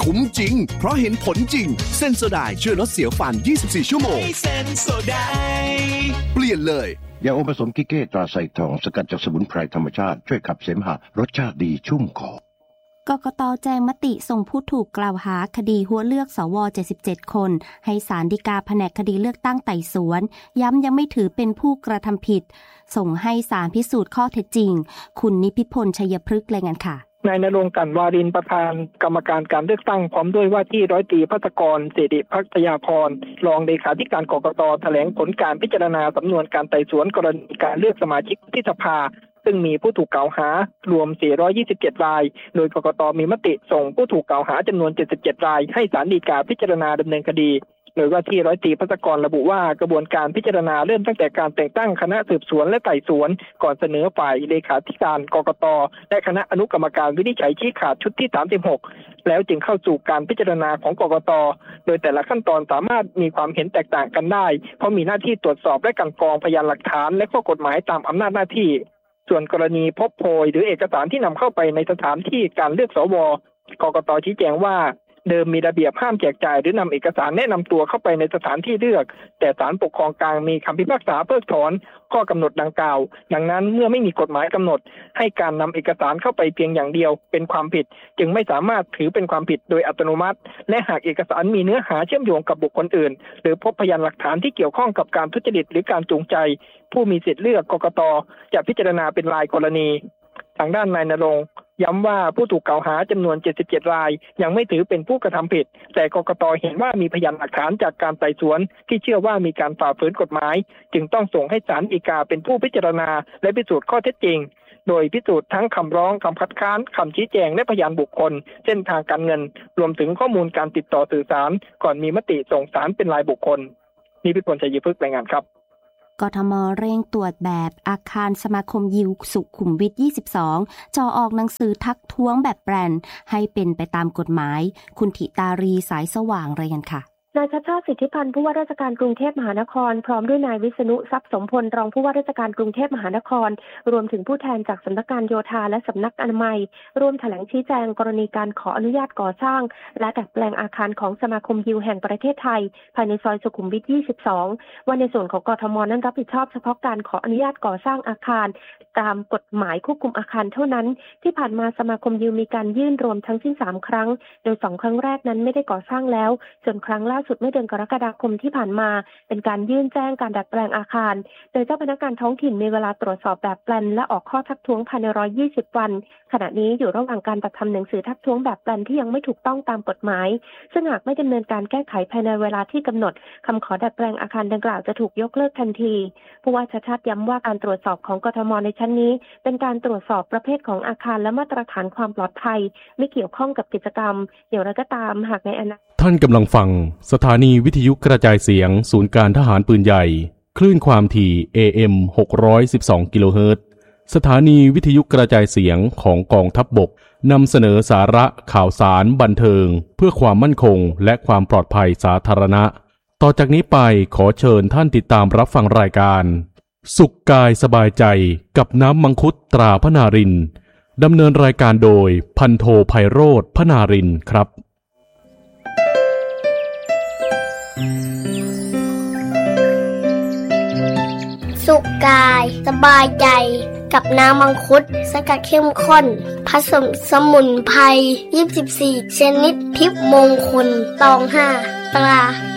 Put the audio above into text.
คุ้มจริงเพราะเห็นผลจริงเซนโซไดช่วยลดเสียวฟัน24ชั่วโมงเซนโซไดเปลี่ยนเลยยาอมผสมกิเก้ตราไซทองสกัดจากสมุนไพรธรรมชาติช่วยขับเสมหะรสชาติดีชุ่มคอกกต.แจ้งมติส่งผู้ถูกกล่าวหาคดีหัวเลือกสว77คนให้ศาลฎีกาแผนกคดีเลือกตั้งไต่สวนย้ำยังไม่ถือเป็นผู้กระทำผิดส่งให้ศาลพิสูจน์ข้อเท็จจริงคุณนิพิพลชัยพฤกษ์รายงานค่ะนายณรงค์ กลั่นวารินประธานกรรมการการเลือกตั้งพร้อมด้วยว่าที่ร้อยตรีภัสกรเสดิภัทยาพรรองเลขาธิการกกต.แถลงผลการพิจารณาสำนวนการไต่สวนกรณีการเลือกสมาชิกวุฒิสภาซึ่งมีผู้ถูกกล่าวหารวม427รายโดยกกต.มีมติส่งผู้ถูกกล่าวหาจำนวน77รายให้ศาลฎีกาพิจารณาดำเนินคดีโดยว่าที่ร้อยตรีภัสกรระบุว่ากระบวนการพิจารณาเริ่มตั้งแต่การแต่งตั้งคณะสืบสวนและไต่สวนก่อนเสนอฝ่ายเลขาธิการกกต.และคณะอนุกรรมการวินิจฉัยชี้ขาดชุดที่36แล้วจึงเข้าสู่การพิจารณาของกกต.โดยแต่ละขั้นตอนสามารถมีความเห็นแตกต่างกันได้เพราะมีหน้าที่ตรวจสอบและกลั่นกรองพยานหลักฐานและข้อกฎหมายตามอำนาจหน้าที่ส่วนกรณีพบโพยหรือเอกสารที่นำเข้าไปในสถานที่การเลือกสวกกต.ชี้แจงว่าเดิมมีระเบียบห้ามแจกจ่ายหรือนำเอกสารแนะนำตัวเข้าไปในสถานที่เลือกแต่ศาลปกครองกลางมีคำพิพากษาเพิกถอนข้อกำหนดดังกล่าวดังนั้นเมื่อไม่มีกฎหมายกำหนดให้การนำเอกสารเข้าไปเพียงอย่างเดียวเป็นความผิดจึงไม่สามารถถือเป็นความผิดโดยอัตโนมัติและหากเอกสารมีเนื้อหาเชื่อมโยงกับบุคคลอื่นหรือพบพยานหลักฐานที่เกี่ยวข้องกับการทุจริตหรือการจูงใจผู้มีสิทธิเลือกกกต.จะพิจารณาเป็นรายกรณีทางด้านนายณรงค์ย้ำว่าผู้ถูกกล่าวหาจำนวน77รายยังไม่ถือเป็นผู้กระทำผิดแต่กกต.เห็นว่ามีพยานหลักฐานจากการไต่สวนที่เชื่อว่ามีการฝ่าฝืนกฎหมายจึงต้องส่งให้ศาลฎีกาเป็นผู้พิจารณาและพิสูจน์ข้อเท็จจริงโดยพิสูจน์ทั้งคำร้องคำคัดค้านคำชี้แจงและพยานบุคคลเส้นทางการเงินรวมถึงข้อมูลการติดต่อสื่อสารก่อนมีมติส่งศาลเป็นรายบุคคลนิพิพลชัยพฤกษ์รายงานครับกทม.เร่งตรวจแบบอาคารสมาคมยิวสุขุมวิท22จ่อออกหนังสือทักท้วงแบบแปรนให้เป็นไปตามกฎหมายคุณธิตารีสายสว่างรายงานค่ะนายชัชชาติสิทธิพันธ์ผู้ว่าราชการกรุงเทพมหานครพร้อมด้วยนายวิษณุทรัพย์สมพลรองผู้ว่าราชการกรุงเทพมหานครรวมถึงผู้แทนจากสำนักงานโยธาและสำนักอนามัยร่วมแถลงชี้แจงกรณีการขออนุญาตก่อสร้างและดัดแปลงอาคารของสมาคมยิวแห่งประเทศไทยภายในซอยสุขุมวิท22ว่าในส่วนของกทม.นั้นรับผิดชอบเฉพาะการขออนุญาตก่อสร้างอาคารตามกฎหมายควบคุมอาคารเท่านั้นที่ผ่านมาสมาคมยิวมีการยื่นรวมทั้งสิ้น3ครั้งโดย2ครั้งแรกนั้นไม่ได้ก่อสร้างแล้วส่วนครั้งล่าสุดเมื่อเดือนกรกฎาคมที่ผ่านมาเป็นการยื่นแจ้งการดัดแปลงอาคารโดยเจ้าพนักงานท้องถิ่นมีเวลาตรวจสอบแบบแปลนและออกข้อทักท้วงภายใน120วันขณะนี้อยู่ระหว่างการจัดทำหนังสือทักท้วงแบบแปลนที่ยังไม่ถูกต้องตามกฎหมายซึ่งหากไม่ดำเนินการแก้ไขภายในเวลาที่กำหนดคำขอดัดแปลงอาคารดังกล่าวจะถูกยกเลิกทันทีผู้ว่าชัชชาติย้ำว่าการตรวจสอบของกทม.ในชั้นนี้เป็นการตรวจสอบประเภทของอาคารและมาตรฐานความปลอดภัยไม่เกี่ยวข้องกับกิจกรรมอย่างไรก็ตามหากในอนาคตท่านกำลังฟังสถานีวิทยุกระจายเสียงศูนย์การทหารปืนใหญ่คลื่นความถี่ AM 612 กิโลเฮิรตซ์สถานีวิทยุกระจายเสียงของกองทัพบกนำเสนอสาระข่าวสารบันเทิงเพื่อความมั่นคงและความปลอดภัยสาธารณะต่อจากนี้ไปขอเชิญท่านติดตามรับฟังรายการสุขกายสบายใจกับน้ำมังคุดตราพนารินดำเนินรายการโดยพันโทไพโรจน์พนารินครับสุขกายสบายใจกับน้ำมังคุดสกัดเข้มข้นผสมสมุนไพร24ชนิดทิพย์มงคลตอง5ตรา